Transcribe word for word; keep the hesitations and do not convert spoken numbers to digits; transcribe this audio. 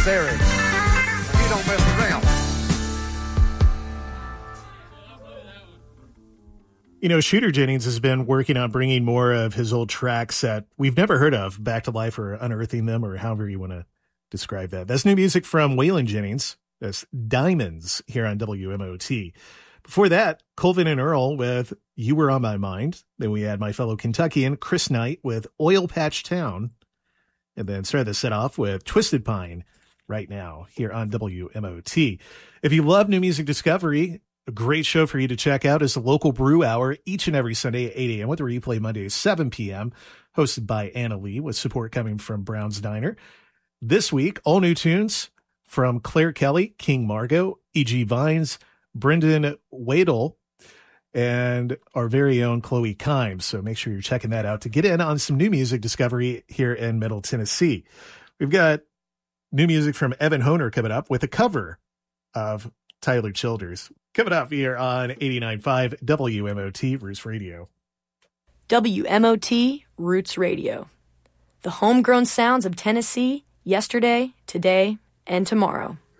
necessary. And he don't mess around. You know, Shooter Jennings has been working on bringing more of his old tracks that we've never heard of back to life, or unearthing them, or however you want to describe that. That's new music from Waylon Jennings. That's Diamonds here on W M O T. Before that, Colvin and Earl with You Were On My Mind. Then we had my fellow Kentuckian Chris Knight with Oil Patch Town. And then started the set off with Twisted Pine right now here on W M O T. If you love new music discovery, a great show for you to check out is the Local Brew Hour each and every Sunday at eight a.m. with a replay Monday at seven p.m. hosted by Anna Lee with support coming from Brown's Diner. This week, all new tunes from Claire Kelly, King Margot, E G Vines, Brendan Wadle, and our very own Chloe Kimes. So make sure you're checking that out to get in on some new music discovery here in Middle Tennessee. We've got new music from Evan Honer coming up with a cover of Tyler Childers. Coming up here on eighty-nine point five W M O T Roots Radio. W M O T Roots Radio. The homegrown sounds of Tennessee, yesterday, today, and tomorrow.